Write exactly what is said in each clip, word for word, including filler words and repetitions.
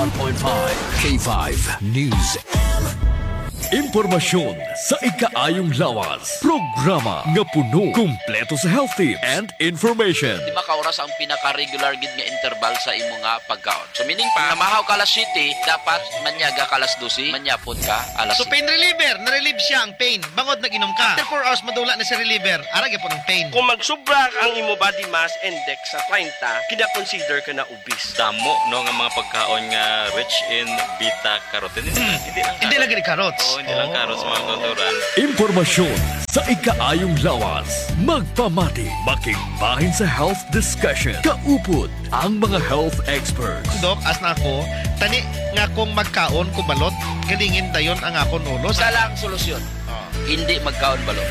one point five K five News. Impormasyon sa ikaayong lawas. Programa nga puno, kumpleto sa health tips and information. Lima ka oras ang pinaka-regular gid nga interval sa imo nga pagkaon. So meaning pa, namahaw ka alas siyete, dapat manyaga ka alas dose, manyapon ka alas So pain reliever, na-relieve siya ang pain. Bangod nag-inom ka. After four hours madula na si reliever, arag po ng pain. Kung magsubra ang imo body mass index sa thirty, kina-consider ka na obese. Damo no nga mga pagkaon nga rich in beta carotene. Hmm. Hindi lang Hindi lang gini carrots. Oo, hindi lang carrots mga natural. Impormasyon sa ikaayong lawas. Magpamati, makigbahin sa health discussion. Kaupod ang mga health experts. Dok, as na ako, tani nga kung magkaon ko balot, galingin dayon ang akon ulo. Sa lang solusyon. Oh. Hindi magkaon balot.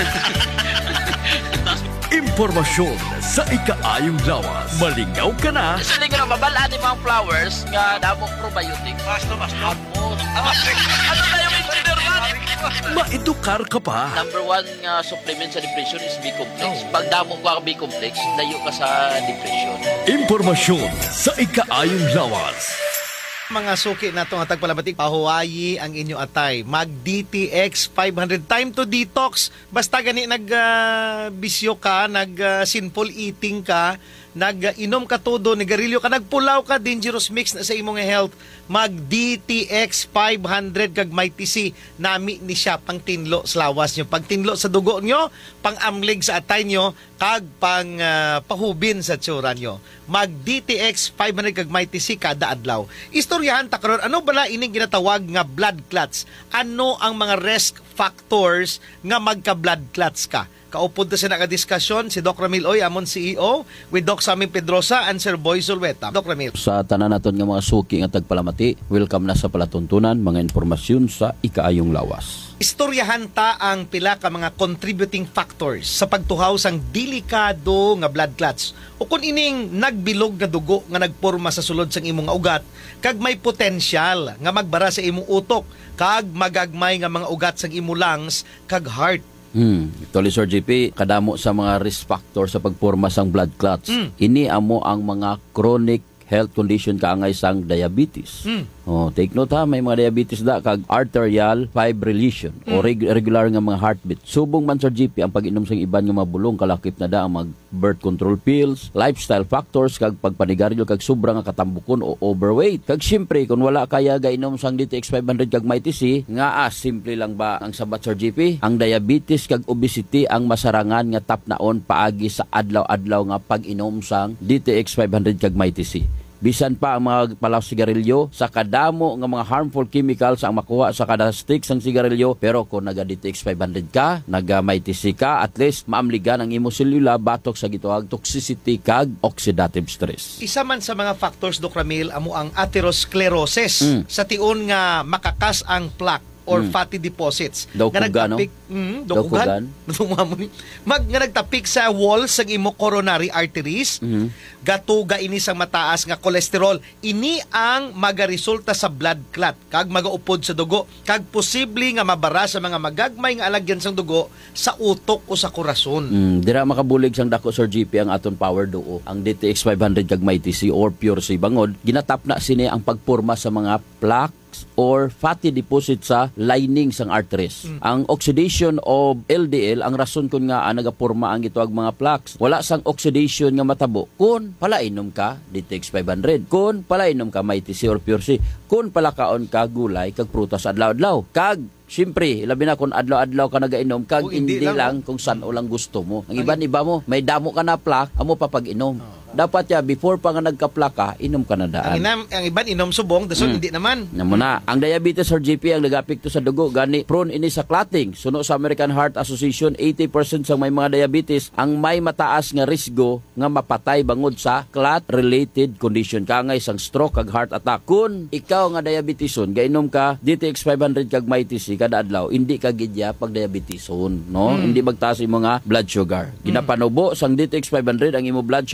Impormasyon sa ikaayong lawas. Malingaw ka na. Sa linggo na mabalaan ni mga flowers nga damong probiotics. Basta, basta. Amo. Ano na yung engineer man? Maedukar ka pa. Number one nga supplement sa depression is B-complex. Pag damo ka ang B-complex, layo ka sa depression. Impormasyon sa ikaayong lawas. Mga suki na itong atag palabatik, pahuwayi ang inyo atay. Mag-D T X five hundred. Time to detox. Basta gani nag-bisyo uh, ka, nag-sinful uh, eating ka, nag-inom ka todo, nagarilyo ka, nagpulaw ka, dangerous mix na sa imong health. Mag-D T X five hundred kag may T C. Nami ni siya pang tinlo sa lawas nyo. Pag tinlo sa dugo nyo, pang amlig sa atay nyo, kag pang uh, pahubin sa tsura nyo. Mag-D T X five hundred kag may T C kada adlaw. Istoryahan ta karon, ano bala ining ginatawag nga blood clots? Ano ang mga risk factors nga magka-blood clots ka? Kaupod na siya nakadiskusyon si Doc Ramil Oy, amon C E O, with Doc Sammy Pedrosa and Sir Boy Zulweta. Doc Ramil. Sa tanan naton nga mga suki nga tagpalamati, welcome na sa palatuntunan, mga informasyon sa ikaayong lawas. Istoryahan ta ang pila ka mga contributing factors sa pagtuhaw sang delikado nga blood clots. O kung ining nagbilog nga dugo nga nagporma sa sulod sang imong ugat, kag may potensyal nga magbara sa imong utok, kag magagmay nga mga ugat sang imong lungs kag heart. Hmm, Toli Sir G P, kadamo sa mga risk factor sa pagporma sang blood clots. Mm. Ini amo ang mga chronic health condition kaangay sang diabetes. Mm. Oh, take note ha, may mga diabetes da kag arterial fibrillation mm. o reg- regular nga mga heartbeat. Subong man Sir G P ang pag-inom sang iban nga mga bulong, kalakip na da ang mag birth control pills, lifestyle factors kag pagpanigarilyo kag sobra nga katambukon o overweight. Kag syempre kung wala kaya gainom sang D T X five hundred kag may T C, nga ah, simple lang ba ang sabat Sir G P? Ang diabetes kag obesity ang masarangan nga tapnaon paagi sa adlaw-adlaw nga pag-inom sang D T X five hundred kag may T C. Bisan pa ang mga palaw sigarilyo sa kadamo nga mga harmful chemicals ang makuha sa kada stick sang sigarilyo, pero kung naga-D T X five hundred ka, naga-may T C ka, at least maamligan ang imo selula batok sa gituwag toxicity kag oxidative stress. Isa man sa mga factors, Doc Ramil, amo ang atherosclerosis. Mm. Sa tiun nga makakas ang plaque or mm. fatty deposits. Daukugan, nga nagtapik, no? Mm, daukugan. Mag nga nagtapik sa walls sa imo coronary arteries, mm-hmm. gatuga ini sa mataas nga kolesterol. Ini ang magaresulta sa blood clot, kag magaupod sa dugo, kag posible nga mabara sa mga magagmay nga alagyan sang dugo sa utok o sa korason. Mm, dira makabulig sang dako Sir G P ang aton power duo. Ang D T X five hundred kag may T C or pure si bangod, ginatap na sini ang pagporma sa mga plaque or fatty deposit sa lining sang arteries. Mm. Ang oxidation of L D L ang rason kun nga ah, nagaporma ang gituwag mga plaques. Wala sang oxidation nga matabo kun palainom ka D T X five hundred, kun palainom ka may T C or pure C, kun palakaon ka gulay kag prutas adlaw-adlaw, kag siyempre, labi na kung adlaw-adlaw ka nagainom, kag oh, hindi, hindi lang, lang kung saan o lang gusto mo. Ang iba-iba mo, may damo ka na plaque, amo pa pag-inom. Oh. Dapat ya, before pa nga nagka-plaka, inom ka na daan. Ang, inam, ang iban, inom subong, dason hmm. hindi naman. Naman na. Ang diabetes or G P, ang nagapikto sa dugo, gani, prone ini sa clotting. Suno sa American Heart Association, eighty percent sa may mga diabetes, ang may mataas nga risgo nga mapatay bangod sa clot-related condition. Kangay sang stroke kag heart attack. Kung ikaw nga diabeteson, gainom ka D T X five hundred kag may T C kada adlaw, hindi ka gidya pag diabeteson, no? Hmm. Hindi magtaas imo nga blood sugar. Ginapanubo sang D T X five hundred ang imo blood sugar level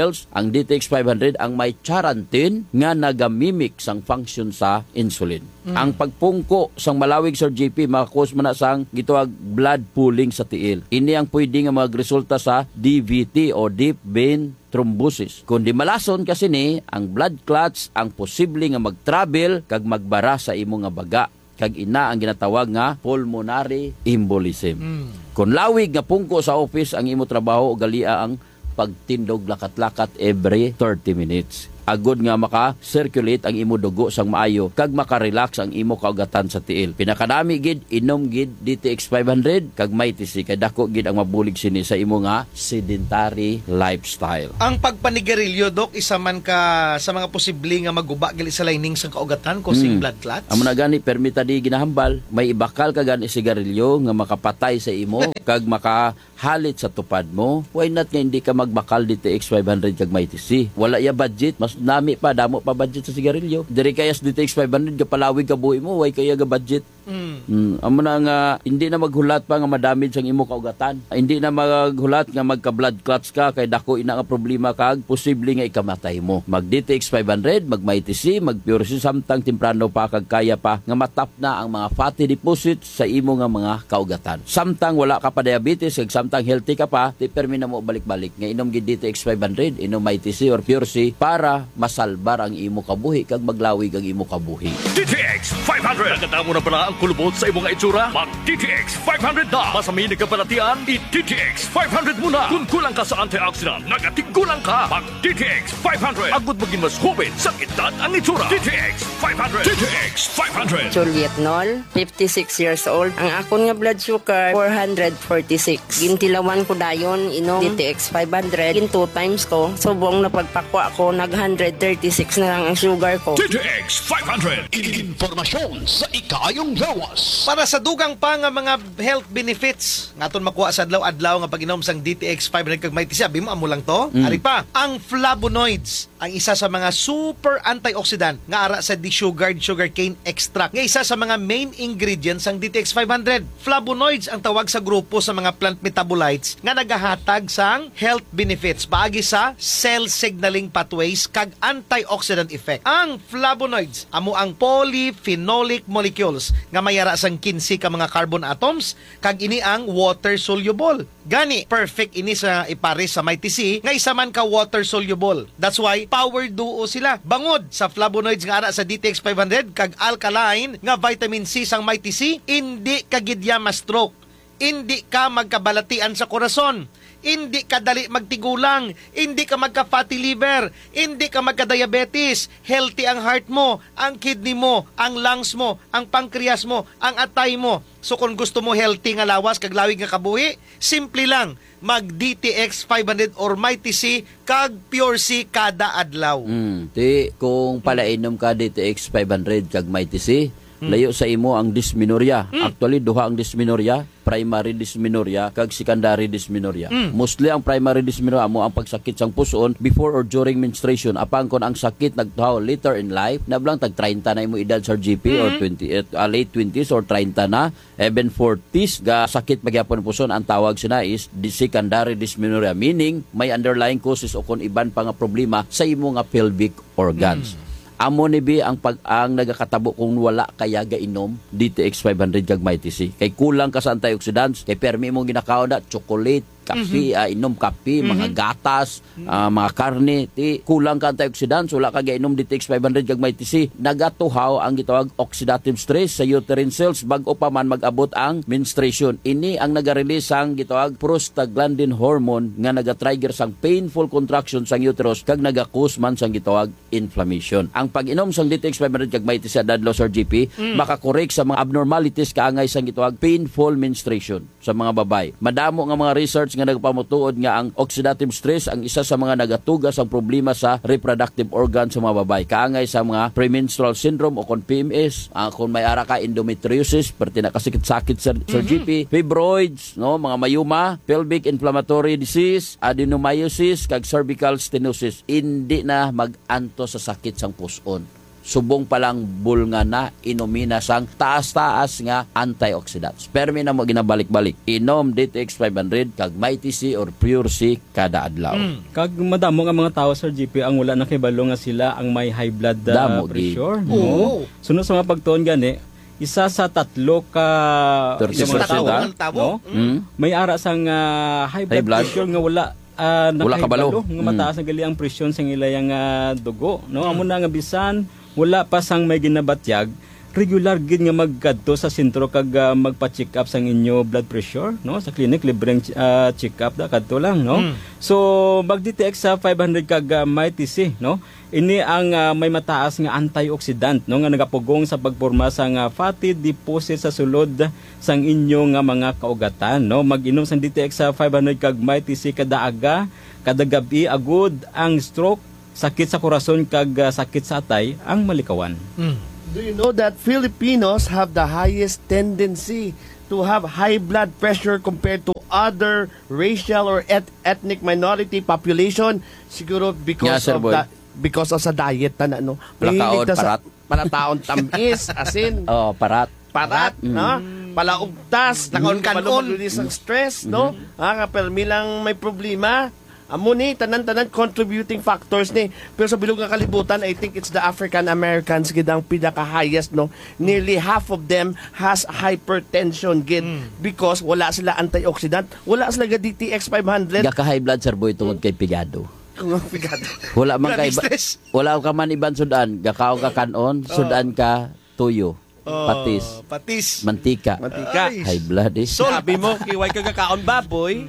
cells, ang D T X five hundred ang may charantin nga nagamimik sang function sa insulin. Mm. Ang pagpungko sang malawig Sir J P makakos man na sang gituwag blood pooling sa tiil. Ini ang pwede nga magresulta sa D V T o deep vein thrombosis. Kung di malason kasi ni, ang blood clots ang posible nga mag-travel kag magbara sa imo nga baga. Kag ina ang ginatawag nga pulmonary embolism. Mm. Kung lawig nga pungko sa office ang imo trabaho, galia ang pagtindog lakat-lakat every thirty minutes. Agod nga maka-circulate ang imo dugo sang maayo kag maka-relax ang imo kaugatan sa tiil. Pinakanami gid inom gid D T X five hundred kag may T C kay dako gid ang mabulig sini sa imo nga sedentary lifestyle. Ang pagpanigarilyo, Dok, isa man ka sa mga posible nga maguba gali sa lining sang kaugatan causing Hmm. blood clots. Amo na gani permita di ginahambal, may ibakal ka gani sigarilyo nga makapatay sa imo kag makahalit sa tupad mo. Why not nga hindi ka magbakal D T X five hundred kag may T C? Wala ya budget, mas nami pa, damo pa budget sa sigarilyo. Diri kayas D T X five hundred ka palawig ka buhi mo, why kaya ga budget? Mm. Mm, amo na nga hindi na maghulat pa nga madamage ang imo kaugatan. Hindi na maghulat nga magka blood clots ka kay dako ina nga problema kag posible nga ikamatay mo. Mag D T X five hundred, mag may T C, mag Pure C samtang temprano pa kag kaya pa nga matap na ang mga fatty deposits sa imo nga mga kaugatan. Samtang wala ka pa diabetes kag samtang healthy ka pa, ti permi na mo balik-balik nga inom gid D T X five hundred, inom may T C or Pure C para masalbar ang imo kabuhi kag maglawig ang imo kabuhi. D T X five hundred. Nakatamo na pala ang kulubot sa imong itsura? Mag D T X five hundred na. Masamini ka palatian, i-D T X five hundred muna. Kung kulang ka sa antioxidant, nagatigulang ka. Mag D T X five hundred. Agud maging mas hubin sa kitat ang itsura. D T X five hundred. D T X five hundred. Juliet Nol, fifty-six years old. Ang akon nga blood sugar, four hundred forty-six. Gintilawan ko dayon, inom D T X five hundred. Gin two times ko. Subong na pagpakwa ko, nag one hundred thirty-six na lang ang sugar ko. D T X five hundred. Informasyon sa ikayong lawas. Para sa dugang pa nga mga health benefits ngaton makuha sa adlaw-adlaw nga pag-inom sang D T X five hundred kag may T C, abi mo amo lang to. Mm. Ari pa, ang flavonoids, ang isa sa mga super antioxidant nga ara sa desugared sugarcane extract, nga isa sa mga main ingredients sang D T X five hundred. Flavonoids ang tawag sa grupo sa mga plant metabolites nga nagahatag sang health benefits paagi sa cell signaling pathways kag antioxidant effect. Ang flavonoids amo ang polyphenolic molecules nga mayara sang fifteen ka mga carbon atoms kag ini ang water soluble. Gani perfect ini sa ipares sa may T C nga isa man ka water soluble. That's why power duo sila. Bangod sa flavonoids nga ara sa D T X five hundred kag alkaline nga vitamin C sang may T C, hindi ka gidya ma-stroke. Hindi ka magkabalatian sa korason. Hindi ka dali magtigulang, hindi ka magka-fatty liver, hindi ka magka-diabetes, healthy ang heart mo, ang kidney mo, ang lungs mo, ang pancreas mo, ang atay mo. So kung gusto mo healthy nga lawas, kag lawig nga kabuhi, simple lang, mag D T X five hundred or may T C kag Pure C kada adlaw. Mm. Ti kung palainom ka D T X five hundred kag may T C, layo sa imo ang dysmenorrhea. Mm. Actually, duha ang dysmenorrhea, primary dysmenorrhea kag secondary dysmenorrhea. Mm. Mostly ang primary dysmenorrhea mo ang pagsakit sang puson before or during menstruation. Apang kon ang sakit nagtuhaw later in life, nablang tag thirty na imo edad sa G P mm. or twenty, uh, late twenties or thirty na, even forties ga sakit magyapon puson, ang tawag sina is secondary dysmenorrhea, meaning may underlying causes o kon iban pa nga problema sa imo nga pelvic organs. Mm. Amo ni bi ang pag ang nagakatabo kung wala kaya gainom D T X five hundred kag may T C. Kay kulang ka sa antioxidants, kay permi mo ginakaon na chocolate, kape, mm-hmm. uh, inom kape, mm-hmm. mga gatas, uh, mga karne, ti kulang ka antioxidants, wala ka gainom D T X five hundred kag may T C. Nagatuhaw ang gitawag oxidative stress sa uterine cells bag-o pa man mag-abot ang menstruation. Ini ang naga-release ang gitawag prostaglandin hormone nga naga-trigger sang painful contraction sang uterus kag naga-cause man sang gitawag inflammation. Ang pag-inom sang D T X five hundred kag may T C dadlo sa G P, mm. makakorek sa mga abnormalities kaangay sang gitawag painful menstruation sa mga babay. Madamo nga mga research nga nagpamutuod nga ang oxidative stress ang isa sa mga nagatugas ang problema sa reproductive organ sa mga babay. Kaangay sa mga premenstrual syndrome o kon P M S, uh, kung may ara ka endometriosis, perti na kasakit-sakit sa, mm-hmm. sa G P, fibroids, no, mga mayuma, pelvic inflammatory disease, adenomyosis, kag cervical stenosis, hindi na mag-anto sa sakit sang puson. subong palang bulnga na inumina sang taas-taas nga antioxidants. Permi na mo ginabalik-balik. Inom D T X five hundred kag Mighty C or Pure C kada adlaw. Mm. Kag madamo nga mga tao Sir G P ang wala nakibalo nga sila ang may high blood uh, Damo, gi. pressure. Oo. No? Sunod sa mga pagtuon gani, isa sa tatlo ka thirty yung mga percent, tao, ah? Tabo? no? Mm. May ara sang uh, high blood, High blood. pressure nga wala uh, Wala kabalo. nga mataas ang gali ang presyon sa ilayang uh, dugo, no? Amo na nga bisan wala pa sang may ginabatyag, regular gid nga magkadto sa sentro kag uh, magpa-check up sang inyo blood pressure, no? Sa clinic libreng uh, check up da kadto lang, no? Mm. So mag-D T X sa five hundred kag uh, Mighty C, no? Ini ang uh, may mataas nga antioxidant, no, nga nagapugong sa pagporma sang uh, fatty deposit sa sulod sang inyo nga mga kaugatan, no? Mag-inom sang D T X sa five hundred kag Mighty C kada aga, kada gabi agud ang stroke, sakit sa korason kag uh, sakit sa atay ang malikawan. Mm. Do you know that Filipinos have the highest tendency to have high blood pressure compared to other racial or et- ethnic minority population? Siguro because Yeah, Sir of Boy. the, because of sa diet na ano. Plakaon, parat. Palataon tamis, asin, Oh, parat. parat, no? Palaugtas, Nakaon-kanon. release ng stress, no? Ah, kapelmi lang may problema. Amo ni tanan-tanan contributing factors ni. Pero sa bilog nga kalibutan, I think it's the African Americans gid ang pinaka-highest, no. Nearly half of them has hypertension gid because wala sila antioxidant, wala sila ga D T X five hundred. Gaka high blood Sir Boy tungod kay pigado. Pigado. Wala man kay Grabe stress. wala ka man iban sudan, gakaw ka kanon, sudan ka tuyo, patis, Oh, patis. mantika. Mantika. Ay. High blood eh. Sabi mo, kiway ka kakaon baboy,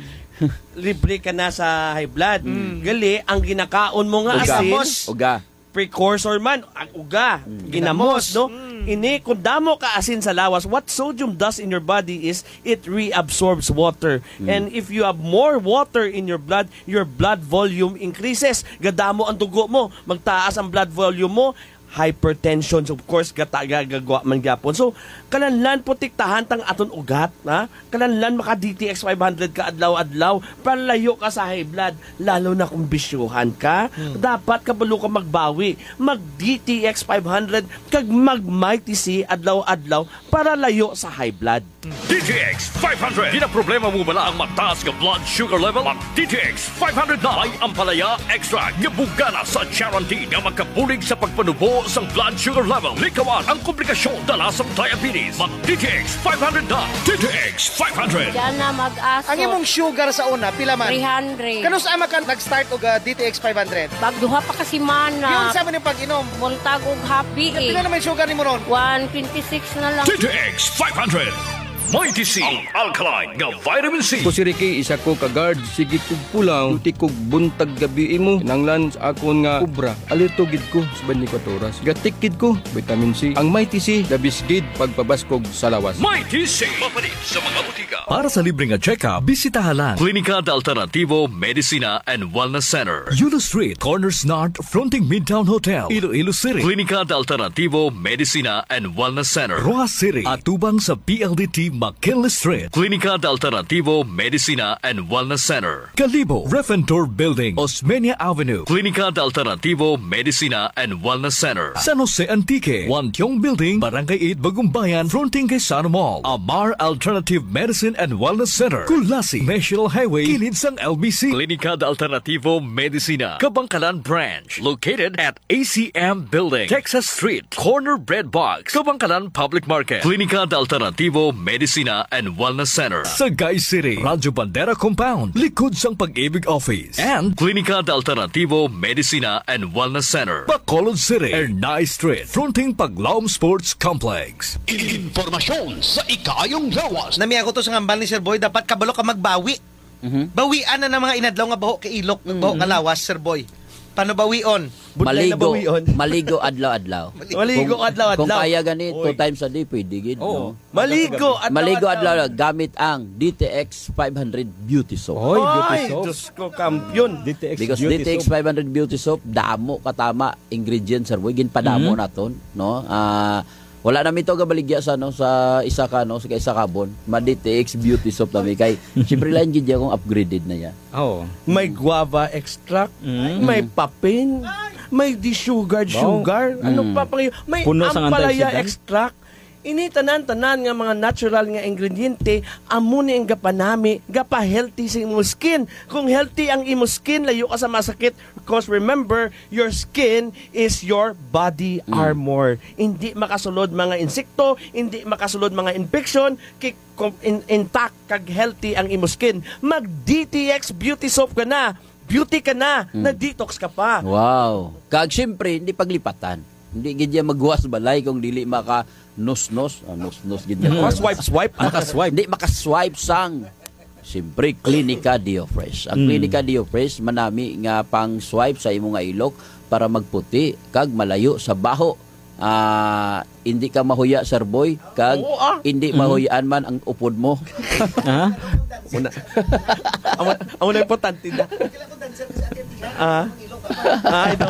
libre ka na sa high blood. Gali, ang ginakaon mo nga Uga. asin, Uga. precursor man, ang uga, ginamos, no? Ini, kung damo ka asin sa lawas, what sodium does in your body is it reabsorbs water. And if you have more water in your blood, your blood volume increases. Gadamo ang dugo mo, magtaas ang blood volume mo, hypertension, so of course gata gagagawa man gyapon. So kalanlan po tiktahan tang aton ugat, ha? Kalanlan maka D T X five hundred ka adlaw-adlaw, palayo ka sa high blood, lalo na kung bisyuhan ka. Dapat kabalo ka magbawi, mag D T X five hundred kag mag Mighty C adlaw-adlaw para layo sa high blood. D T X five hundred. Di na problema mo bala ang mataas nga blood sugar level? Mag D T X five hundred na ay ampalaya extra nga bugana sa guarantee nga magkabulig sa pagpanubo sang blood sugar level. Likawan ang komplikasyon dala sa diabetes. Mag D T X five hundred na. D T X five hundred. Diyan na mag-aso. Ang imong sugar sa una, pila man? three hundred. Kanus ama ka nag-start og uh, D T X five hundred? Pagduha pa kasi Yun mana. sa man yung pag-inom. Buntag og happy eh. Pila naman yung sugar ni mo ron? one twenty-six na lang. D T X five hundred. Mighty C. Ang alkaline nga vitamin C. Ko si Ricky, isa ko ka-guard. Sige kog pulang, tuti kog buntag gabi mo. Nanglan sa akon nga kubra. Alito gid ko sa twenty-four oras. Gatikid ko, vitamin C. Ang Mighty C, labis gid pagpabaskog sa lawas. Mighty C. Mapalit sa mga butika. Para sa libre nga check-up, bisitahan lang Klinika de Alternativo Medicina and Wellness Center. Yulo Street, Corners North, fronting Midtown Hotel, Iloilo City. Klinika de Alternativo Medicina and Wellness Center. Rojas City, atubang sa P L D T McKinley Street. Klinika de Alternativo Medicina and Wellness Center. Kalibo, Refentor Building, Osmeña Avenue. Klinika de Alternativo Medicina and Wellness Center. San Jose Antique, Wantiong Building, Barangay eight, Bagumbayan, fronting kay Sana Mall. Amar Alternative Medicine and Wellness Center. Kulasi, National Highway, kilid sang L B C. Klinika de Alternativo Medicina, Kabangkalan Branch. Located at A C M Building, Texas Street, Corner Bread Box, Kabangkalan Public Market. Klinika de Alternativo Medicina and Wellness Center. Sagay City, Radyo Bandera Compound, likod sang Pag-ibig Office. And Klinika de Alternativo Medicina and Wellness Center. Bacolod City, Ernay Street, fronting Paglaom Sports Complex. Informasyon sa ikayong lawas. Nami ako to sa ngambal ni Sir Boy, dapat kabalo ka magbawi. Bawian na ng mga inadlaw nga baho kay ilok, baho nga lawas, Sir Boy. Paano bawion? Budlay na Maligo, bawion. maligo adlaw-adlaw. Maligo Kung- adlaw-adlaw. Kung kaya gani, two Oy. times a day, pwede gid. Oo. No? Maligo adlaw. Maligo adlaw gamit ang D T X five hundred Beauty Soap. Oy, beauty Ay, soap. Diyos ko, kampiyon. D T X Because beauty D T X soap. five hundred Beauty Soap, damo katama ingredients, sir. Boy, ginpadamo naton, no? Ah, wala na mito gabaligya sa no sa isa ka no sa isa kabon. Ma D T X Beauty Soap nami kay siyempre lang gid kung upgraded na ya. Oh. May guava extract, may papin, may di-sugar, Wow. sugar. Ano Mm. pa pang may Puno sang ampalaya antioxidant. extract. Ini tanan-tanan nga mga natural nga ingrediente amo ni ang gapanami gapa healthy sa imong skin. Kung healthy ang imong skin, layo ka sa masakit because remember, your skin is your body armor. Hindi makasulod mga insekto, hindi makasulod mga infection, kay kom- in- intact kag healthy ang imong skin. Mag D T X beauty soap ka na. Beauty ka na, nag-detox ka pa. Wow. Kag siyempre, hindi paglipatan. Hindi gid yan maghuwas balay kung dili maka nos-nos, ah, nos-nos gid yan. Swipe, swipe. Makaswipe. Hindi makaswipe sang. Siyempre, Clinica Diofresh. Ang Clinica Diofresh, manami nga pang swipe sa imong nga ilok para magputi kag malayo sa baho. Ah, hindi ka mahuya, sir boy, kag Oo, ah. hindi mahuyaan man ang upod mo. Ha? Una. Amo amo na importante na. Ah. Ah, ito.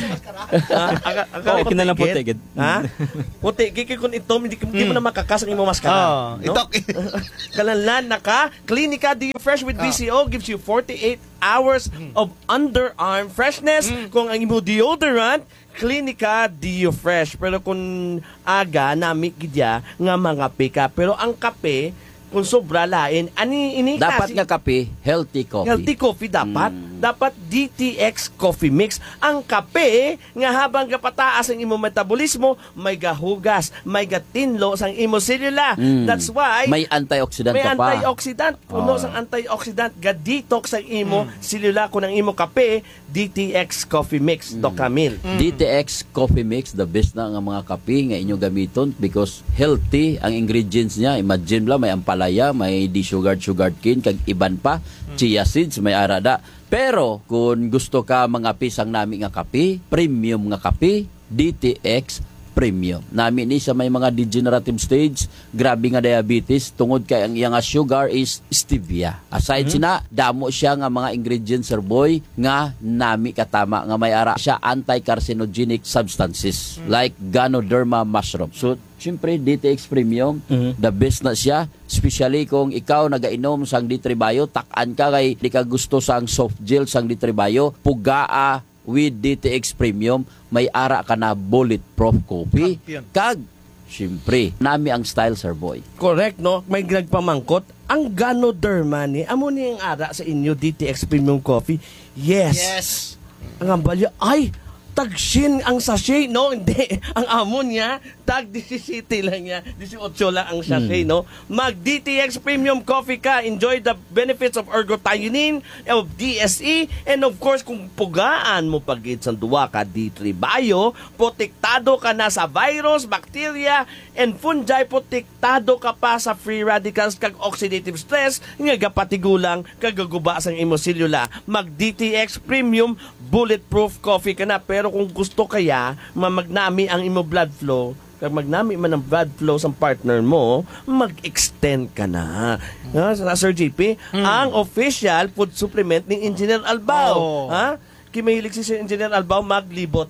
Ah, aka aka Oh, kinalang puti, gid. Ha? Puti kiki kun ito hindi hindi mo na makakasang imo maskara. Oh, ito. Kalanlan naka Clinica Diofresh with B C O gives you forty-eight hours of underarm freshness. Kung ang imo deodorant Clinica Diofresh. Pero kung aga nami gidya nga mga pika. Pero ang kape kung sobra lain ani ini Dapat kasi- nga kape, healthy coffee. Healthy coffee dapat. Dapat D T X coffee mix. Ang kape nga habang gapataas ang imo metabolismo, may gahugas, may gatinlo sang imo selula. Mm. That's why May antioxidant may ka pa. antioxidant. Puno Oh. sang antioxidant. Ga-detox ang imo selula kung ang imo kape, D T X coffee mix. Doc Camille. D T X Coffee Mix, the best na nga mga kape nga inyo gamiton because healthy ang ingredients niya. Imagine lang, may ampalaya, may di-sugar sugar cane, kag iban pa, chia seeds, may arada. Pero kung gusto ka mga pisang nami nga kape, premium nga kape, D T X Premium. Nami ni sa may mga degenerative stage, grabe nga diabetes, tungod kay ang iyang nga sugar is stevia. Aside sina, damo siya nga mga ingredients, sir boy, nga nami katama, nga may ara siya anti-carcinogenic substances like Ganoderma mushroom. So, siyempre, D T X Premium, the best na siya. Especially kung ikaw nagainom sang Ditribayo, takan ka kay di ka gusto sang soft gel sang Ditribayo, pugaa with D T X Premium, may ara ka na bulletproof coffee. Champion. Kag, siyempre, nami ang style, sir boy. Correct, no? May nagpamangkot. Ang Ganoderma ni, amo ni ang ara sa inyo D T X Premium Coffee. Yes. Yes. Ang ambalya, ay, tagsin ang sachet, no? Hindi. Ang amo niya, tag seventeen lang niya. eighteen lang ang sachet, no? Mag D T X Premium Coffee ka. Enjoy the benefits of ergothioneine, of D S E, and of course, kung pugaan mo pagit sa duwa ka, D three Bio, protektado ka na sa virus, bacteria, and fungi, protektado ka pa sa free radicals kag oxidative stress, nga gapatigulang kagaguba sang imo selula. Mag D T X Premium Bulletproof Coffee ka na. Pero kung gusto kaya, mamagnami ang imo blood flow, kag magnami man ang blood flow sa partner mo, mag-extend ka na. Ha, sa Sir J P, ang official food supplement ni Engineer Albao. Oh. Ha? Kimahilig si Sir Engineer Albao maglibot.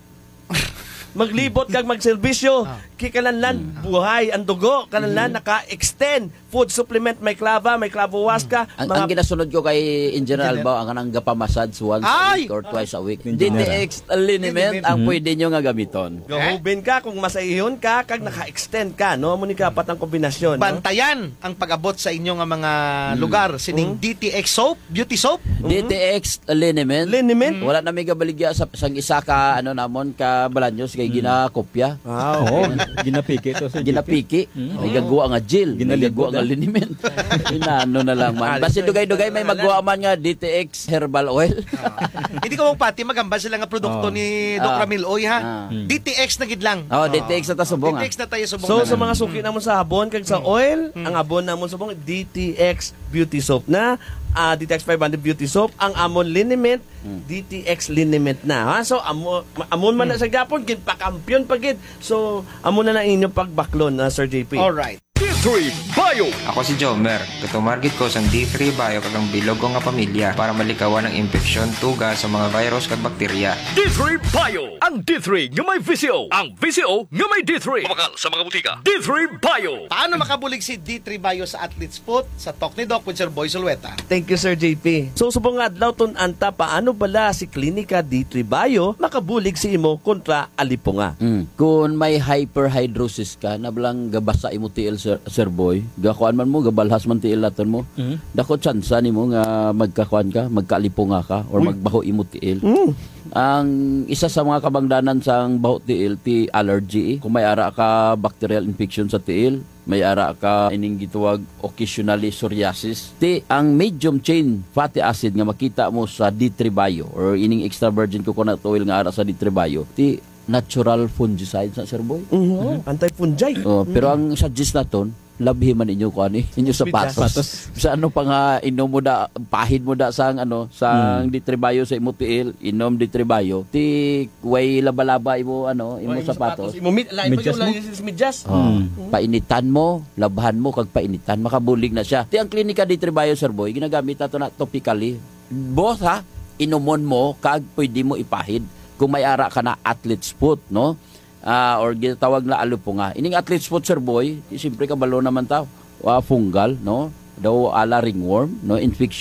Maglibot kag magserbisyo. Kikalanlan buhay ang dugo, kalanlan naka-extend food supplement, may klava, may klavowaska, Ang, ang ginasunod ko kay Engineer Engineer. Albao, ang kanang gapamassage once Ay! a week or twice a week. D T Engineer. X liniment ang pwede nyo nga gamiton. gahubin ka kung masayihon ka kag naka-extend ka, no? Muni ka pat ang kombinasyon, no? Bantayan ang pag-abot sa inyo nga mga lugar. Sining D T X soap, beauty soap. D T X liniment. Liniment. Wala na may gabaligya sa sang isa ka ano namon ka balanyos kay ginakopya. Wow. Oo, ginapiki to sa Ginapiki. May gagawa nga gel, may Ginaligo gagawa nga na. liniment. Inano na lang man. Basta dugay-dugay may magawa man nga D T X herbal oil. Hindi ko mong pati magamba sila nga produkto Oh. ni Doc Ah. Ramil Oy ha. Ah. D T X na gid lang. Oh, D T X na ta subong. D T X na tayo subong. So na sa lang. mga suki namon sa habon kag sa oil, ang abon namon sa bong D T X beauty soap na, ah, D T X five hundred beauty soap, ang amon liniment D T X liniment na. Ha? So amon amon man na sa gapon gid pakampyon pagid. So amon na na inyo pagbaklon na Sir J P. All right. This three Bio. Ako si Jomer. Tutumargit ko sang D three Bio kagang bilog ko nga pamilya para malikawan ang infeksyon, tuga sa mga virus kag bakterya. D three Bio. Ang D three nga may V C O. Ang V C O nga may D three. Kumakal sa mga butika. D three Bio. Paano makabulig si D three Bio sa Athlete's Foot? Sa Talk ni Doc with Sir Boy Sulweta. Thank you, Sir J P. So, subong nga adlaw ton anta paano bala si Klinika D three Bio makabulig si imo kontra alipunga. Mm. Kung may hyperhidrosis ka, nabalang gabasa imo tiil, sir, sir boy, gakuan man mo, gabalhas man tiil laton mo, mm. dako tsansa nimo nga magkakuan ka, magkalipunga ka, or Uy. magbaho imo tiil. Mm. Ang isa sa mga kabangdanan sang baho tiil, ti allergy. Kung may ara ka bacterial infection sa tiil, may ara ka ining gituwag occasionally psoriasis. Ti ang medium chain fatty acid nga makita mo sa D three Bio or ining extra virgin coconut oil nga ara sa D three Bio, ti natural fungicide sa Sir Boy. Mm-hmm. Uh-huh. Anti-fungi. Oh, pero ang suggest naton, labhi man inyo ko ani, inyo sapatos. Sa ano pa nga inom mo da, pahid mo da sang ano, sang mm. D three Bio sa imo tiil, inom D three Bio. Ti way laba-laba imo ano, imo oh, sapatos. Imo medyas mo. Medyas. Oh. Mm. Painitan mo, labhan mo kag painitan, makabulig na siya. Ti ang klinika D three Bio, Sir Boy, ginagamit nato na topically. Both ha, inumon mo kag pwede mo ipahid kung may ara ka na athlete's foot, no? Uh, or ginatawag na alipunga. Ining athlete's foot, Sir Boy, siyempre kabalo naman tao. Uh, fungal, no? Daw ala ringworm, no? Infection.